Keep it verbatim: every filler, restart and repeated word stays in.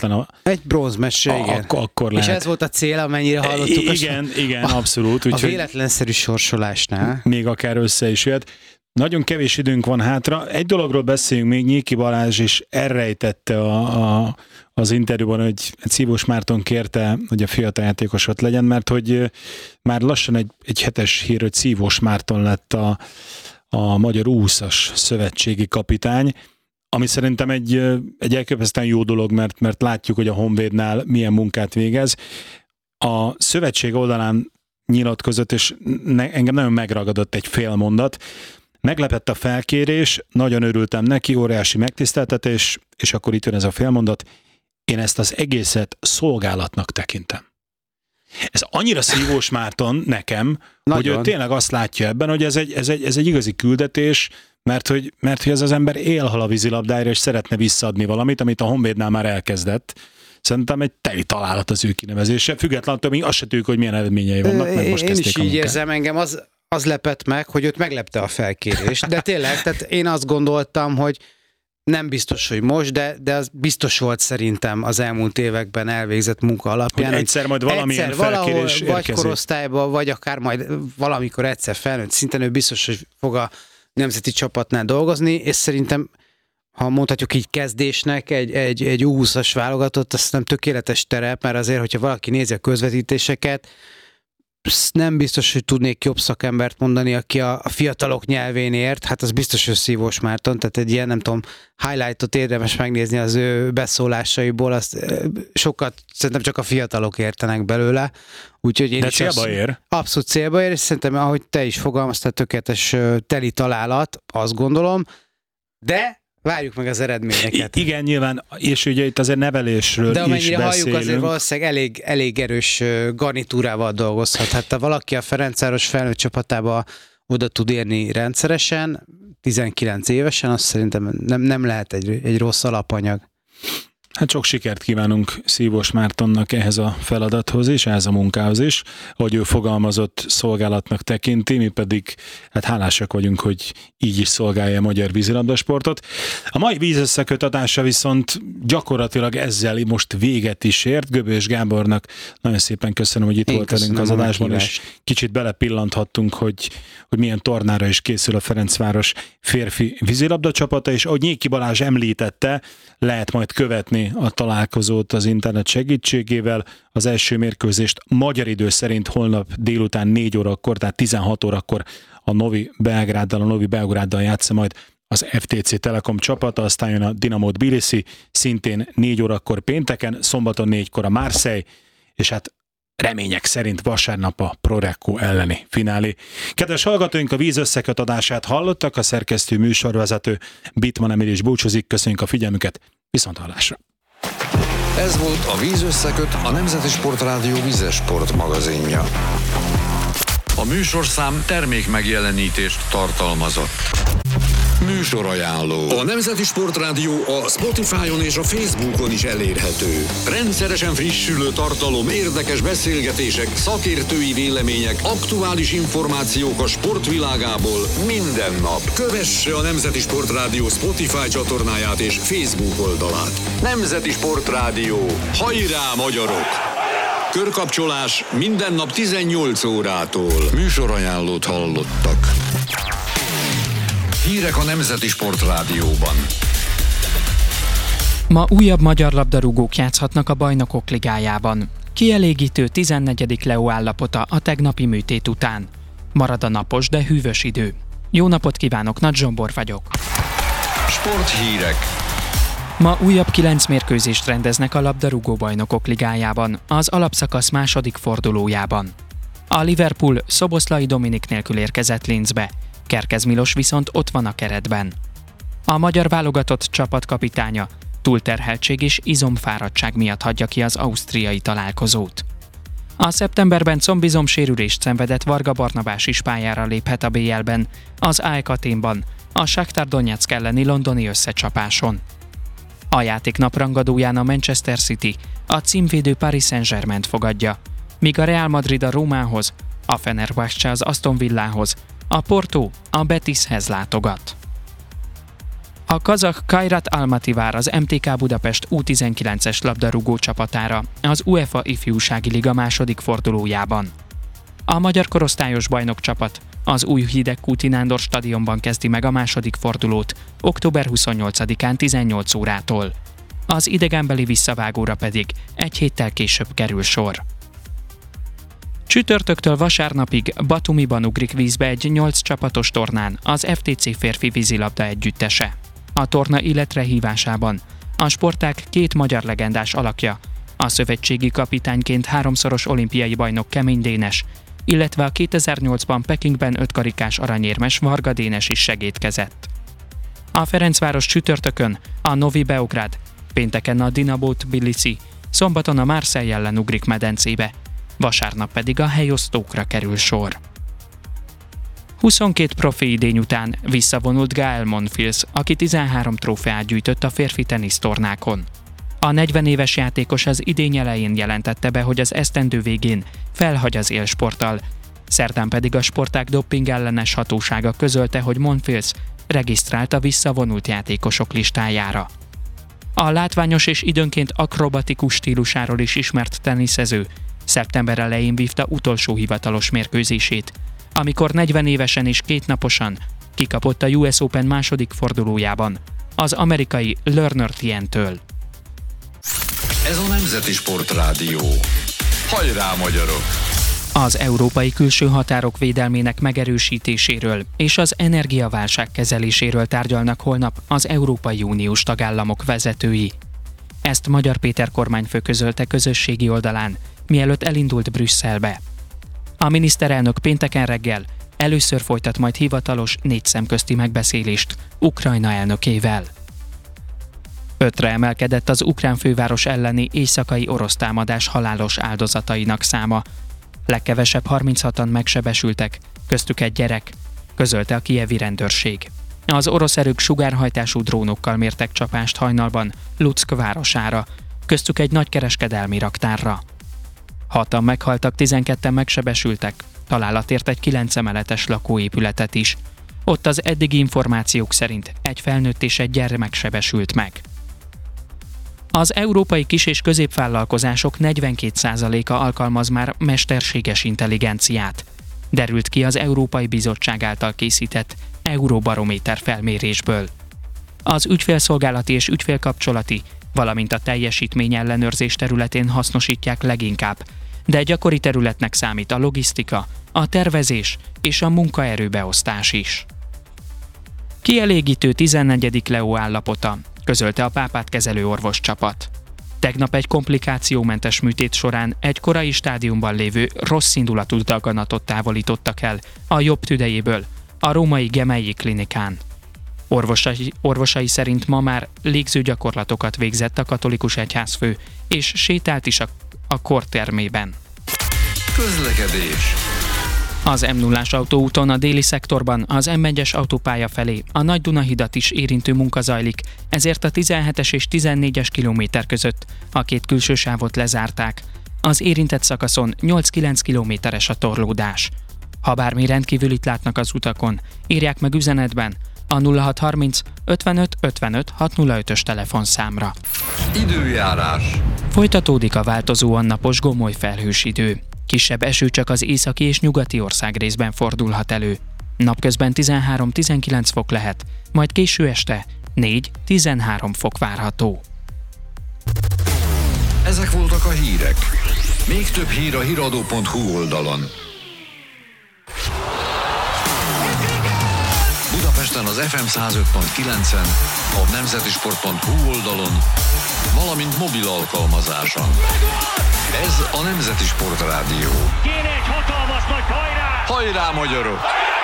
független a... Egy bronzmese, igen. Ak- akkor lehet. És ez volt a cél, amennyire hallottuk. Igen, a, igen, a, abszolút. A úgyhogy véletlenszerű sorsolásnál. Még akár össze is jöhet. Nagyon kevés időnk van hátra. Egy dologról beszéljünk még, Nyéki Balázs is elrejtette a, a, az interjúban, hogy Szívós Márton kérte, hogy a fiatal játékos ott legyen, mert hogy már lassan egy, egy hetes hír, hogy Szívós Márton lett a, a magyar U húszas szövetségi kapitány, ami szerintem egy, egy elképesztően jó dolog, mert, mert látjuk, hogy a Honvédnál milyen munkát végez. A szövetség oldalán nyilatkozott, és ne, engem nagyon megragadott egy fél mondat. Meglepett a felkérés, nagyon örültem neki, óriási megtiszteltetés, és akkor itt jön ez a félmondat, én ezt az egészet szolgálatnak tekintem. Ez annyira Szívós Márton nekem, nagyon. Hogy ő tényleg azt látja ebben, hogy ez egy, ez egy, ez egy igazi küldetés, mert hogy, mert hogy ez az ember élhal a vízilabdára, és szeretne visszaadni valamit, amit a Honvédnál már elkezdett. Szerintem egy teli találat az ő kinevezése, függetlenül attól, még azt se tudjuk, hogy milyen eredményei vannak, meg most én kezdték is a így munkát. érzem, engem az, az lepett meg, hogy őt meglepte a felkérés. De tényleg, tehát én azt gondoltam, hogy nem biztos, hogy most, de, de az biztos volt szerintem az elmúlt években elvégzett munka alapján. Hogy egyszer majd valamilyen egyszer felkérés valahol, érkezik. vagy korosztályban, vagy akár majd valamikor egyszer felnőtt szinten ő biztos, hogy fog a nemzeti csapatnál dolgozni, és szerintem, ha mondhatjuk így kezdésnek, egy, egy, egy U húszas válogatott, azt nem tökéletes terep, mert azért, hogyha valaki nézi a közvetítéseket, nem biztos, hogy tudnék jobb szakembert mondani, aki a, a fiatalok nyelvén ért, hát az biztos, hogy Szívós Márton, tehát egy ilyen, nem tudom, highlightot érdemes megnézni az ő beszólásaiból, azt sokat szerintem csak a fiatalok értenek belőle. Úgyhogy én De is célba azt, ér. Abszolút célba ér, és szerintem, ahogy te is fogalmaztál, tökéletes teli találat, azt gondolom, de várjuk meg az eredményeket. I- igen, nyilván, és ugye itt azért nevelésről de is amennyire beszélünk. halljuk, azért valószínűleg elég, elég erős garnitúrával dolgozhat. Hát ha valaki a Ferencváros felnőtt csapatába oda tud érni rendszeresen, tizenkilenc évesen, azt szerintem nem, nem lehet egy, egy rossz alapanyag. Hát sok sikert kívánunk Szívós Mártonnak ehhez a feladathoz is, ehhez a munkához is, hogy ő fogalmazott szolgálatnak tekinti, mi pedig hát hálásak vagyunk, hogy így is szolgálja a magyar vízilabdasportot. A mai vízösszekötatása viszont gyakorlatilag ezzel most véget is ért. Göbös Gábornak nagyon szépen köszönöm, hogy itt Én volt velünk az adásban, és kicsit belepillanthattunk, hogy, hogy milyen tornára is készül a Ferencváros férfi vízilabda csapata, és ahogy Nyéki Balázs említette, lehet majd követni a találkozót az internet segítségével. Az első mérkőzést magyar idő szerint holnap délután négy órakor, tehát tizenhat órakor a Novi Belgráddal, a Novi Belgráddal játsza majd az ef té cé Telekom csapata, aztán jön a Dinamo Tbilisi, szintén négy órakor pénteken, szombaton négykor a Marseille, és hát remények szerint vasárnap a Prorecco elleni finálé. Kedves hallgatóink, a víz összekötadását hallottak, a szerkesztő műsorvezető Bittmann Emil is búcsúzik, köszönjük a figyelmüket, viszont hallásra. Ez volt a Víz összeköt, a Nemzeti Sportrádió vízes sport magazinja. A műsorszám termék megjelenítést tartalmazott. Műsorajánló. A Nemzeti Sportrádió a Spotify-on és a Facebookon is elérhető. Rendszeresen frissülő tartalom, érdekes beszélgetések, szakértői vélemények, aktuális információk a sportvilágából minden nap. Kövesse a Nemzeti Sportrádió Spotify csatornáját és Facebook oldalát. Nemzeti Sportrádió. Hajrá, magyarok! Körkapcsolás minden nap tizennyolc órától. Műsorajánlót hallottak. Hírek a Nemzeti Sportrádióban. Ma újabb magyar labdarúgók játszhatnak a Bajnokok Ligájában. Kielégítő tizennegyedik Leo állapota a tegnapi műtét után. Marad a napos, de hűvös idő. Jó napot kívánok, Nagy Zsombor vagyok. Sporthírek. Ma újabb kilenc mérkőzést rendeznek a labdarúgó Bajnokok Ligájában, az alapszakasz második fordulójában. A Liverpool Szoboszlai Dominik nélkül érkezett Linzbe, Kerkez Milos viszont ott van a keretben. A magyar válogatott csapatkapitánya túlterheltség és izomfáradtság miatt hagyja ki az ausztriai találkozót. A szeptemberben combizom sérülést szenvedett Varga Barnabás is pályára léphet a bé el-ben, az á e ká Athénban, a Shakhtar Donetsk elleni londoni összecsapáson. A játéknap rangadóján a Manchester City a címvédő Paris Saint-Germaint fogadja, míg a Real Madrid a Rómához, a Fenerbahce az Aston Villához, a Porto a Betishez látogat. A kazakh Kairat Almaty vár az em té ká Budapest U tizenkilences labdarúgó csapatára az UEFA ifjúsági liga második fordulójában. A magyar korosztályos bajnok csapat az új Hidegkúti Nándor stadionban kezdi meg a második fordulót október huszonnyolcadikán tizennyolc órától. Az idegenbeli visszavágóra pedig egy héttel később kerül sor. Csütörtöktől vasárnapig Batumiban ugrik vízbe egy nyolc csapatos tornán az ef té cé férfi vízilabda együttese. A torna illetre hívásában a sportág két magyar legendás alakja, a szövetségi kapitányként háromszoros olimpiai bajnok Kemény Dénes, illetve a kétezer-nyolcban Pekingben ötkarikás aranyérmes Varga Dénes is segédkezett. A Ferencváros csütörtökön a Novi Beograd, pénteken a Dinamo Tbilisi, szombaton a Marseille ellen ugrik medencébe, vasárnap pedig a helyosztókra kerül sor. huszonkét profi idény után visszavonult Gael Monfils, aki tizenhárom trófeát gyűjtött a férfi tenisztornákon. A negyven éves játékos az idény elején jelentette be, hogy az esztendő végén felhagy az élsporttal, szerdán pedig a sportág dopping ellenes hatósága közölte, hogy Monfils regisztrált a visszavonult játékosok listájára. A látványos és időnként akrobatikus stílusáról is ismert teniszező szeptember elején vívta utolsó hivatalos mérkőzését, amikor negyven évesen és kétnaposan kikapott a U S Open második fordulójában az amerikai Lerner Tien-től. Ez a Nemzeti Sportrádió. Hajrá, magyarok! Az európai külső határok védelmének megerősítéséről és az energiaválság kezeléséről tárgyalnak holnap az Európai Uniós tagállamok vezetői. Ezt Magyar Péter kormányfő közölte közösségi oldalán, mielőtt elindult Brüsszelbe. A miniszterelnök pénteken reggel először folytat majd hivatalos négy szemközti megbeszélést Ukrajna elnökével. Ötre emelkedett az ukrán főváros elleni éjszakai orosz támadás halálos áldozatainak száma. Legkevesebb harminchatan megsebesültek, köztük egy gyerek, közölte a kijevi rendőrség. Az orosz erők sugárhajtású drónokkal mértek csapást hajnalban Luck városára, köztük egy nagykereskedelmi raktárra. Hatan meghaltak, tizenketten megsebesültek, találat ért egy kilenc emeletes lakóépületet is. Ott az eddigi információk szerint egy felnőtt és egy gyermek sebesült meg. Az európai kis- és középvállalkozások negyvenkét százaléka alkalmaz már mesterséges intelligenciát, derült ki az Európai Bizottság által készített Euróbarométer felmérésből. Az ügyfélszolgálati és ügyfélkapcsolati, valamint a teljesítmény ellenőrzés területén hasznosítják leginkább, de gyakori területnek számít a logisztika, a tervezés és a munkaerőbeosztás is. Kielégítő tizennegyedik Leo állapota, közölte a pápát kezelő orvoscsapat. Tegnap egy komplikációmentes műtét során egy korai stádiumban lévő rossz indulatú daganatot távolítottak el a jobb tüdejéből a római Gemelli klinikán. Orvosai, orvosai szerint ma már légzőgyakorlatokat végzett a katolikus egyházfő, és sétált is a, a kortermében. Közlekedés. Az em nullás autóúton a déli szektorban az em egyes autópálya felé a Nagy Dunahidat is érintő munka zajlik, ezért a tizenhetes és tizennégyes kilométer között a két külső sávot lezárták. Az érintett szakaszon nyolc-kilenc kilométeres a torlódás. Ha bármi rendkívülit látnak az utakon, írják meg üzenetben a nulla hat harminc ötvenöt ötvenöt hatszázötös telefonszámra. Időjárás. Folytatódik a változóan napos gomoly felhős idő. Kisebb eső csak az északi és nyugati országrészben fordulhat elő. Napközben tizenhárom-tizenkilenc fok lehet, majd késő este négy-tizenhárom fok várható. Ezek voltak a hírek. Még több hír a híradó pont hu oldalon. Budapesten az ef em száz öt pont kilencen, a nemzetisport pont hu oldalon, valamint mobil alkalmazáson. Ez a Nemzeti Sportrádió. Kéne egy hatalmas nagy hajrá! Hajrá, magyarok!